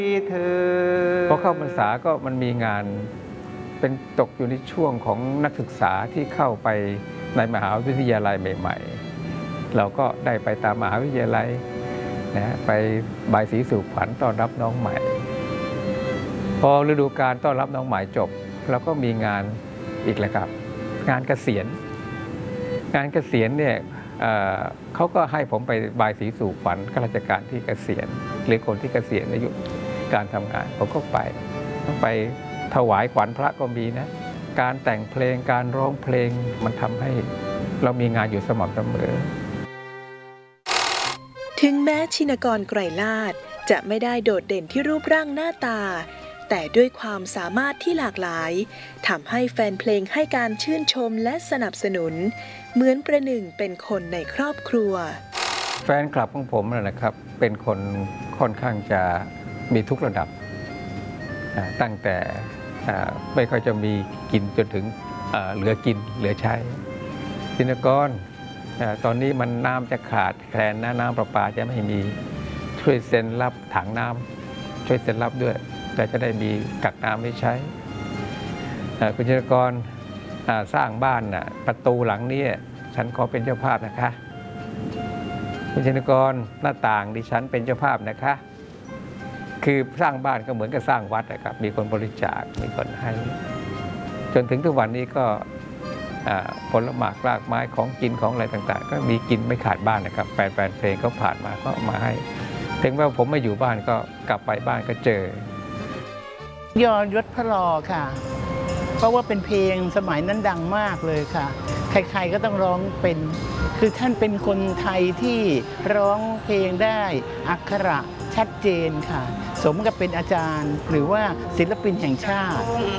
พอเข้าพรรษาก็มันมีงานเป็นตกอยู่ในช่วงของนักศึกษาที่เข้าไปในมหาวิทยาลัยใหม่ๆเราก็ได้ไปตามมหาวิทยาลัยนะไปบายสีสู่ขวัญต้อนรับน้องใหม่พอฤดูกาลต้อนรับน้องใหม่จบเราก็มีงานอีกแล้วครับงานเกษียณเนี่ยเขาก็ให้ผมไปบายสีสู่ขวัญข้าราชการที่เกษียณหรือคนที่เกษียณอายุการทำงานผมก็ไปถวายขวัญพระก็มีนะการแต่งเพลงการร้องเพลงมันทำให้เรามีงานอยู่สม่ำเสมอถึงแม้ชินกรไกรลาศจะไม่ได้โดดเด่นที่รูปร่างหน้าตาแต่ด้วยความสามารถที่หลากหลายทำให้แฟนเพลงให้การชื่นชมและสนับสนุนเหมือนประหนึ่งเป็นคนในครอบครัวแฟนคลับของผมนะครับเป็นคนค่อนข้างจะมีทุกระดับตั้งแต่ไม่ค่อยจะมีกินจนถึงเหลือกินเหลือใช้ชินกรตอนนี้มันน้ำจะขาดแคลนน้ำประปาจะไม่มีช่วยเซ็นรับถังน้ำช่วยเซ็นรับด้วยแต่จะได้มีกักน้ำไว้ใช้คุณชินกรสร้างบ้านประตูหลังนี้ฉันขอเป็นเจ้าภาพนะคะคุณชินกรหน้าต่างดิฉันเป็นเจ้าภาพนะคะคือสร้างบ้านก็เหมือนกับสร้างวัดนะครับมีคนบริจาคมีคนให้จนถึงทุกวันนี้ก็ผลหมากรากไม้ของกินของอะไรต่างๆก็มีกินไม่ขาดบ้านนะครับแฟนเพลงเขาผ่านมาก็มาให้ถึงว่าผมไม่อยู่บ้านก็กลับไปบ้านก็เจอยอยศพระลอค่ะเพราะว่าเป็นเพลงสมัยนั้นดังมากเลยค่ะใครๆก็ต้องร้องเป็นคือท่านเป็นคนไทยที่ร้องเพลงได้อักขระชัดเจนค่ะสมกับเป็นอาจารย์หรือว่าศิลปินแห่งชาติ